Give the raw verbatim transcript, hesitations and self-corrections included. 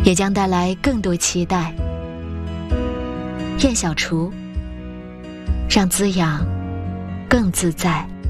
也将带来更多期待。燕小厨，让滋养更自在。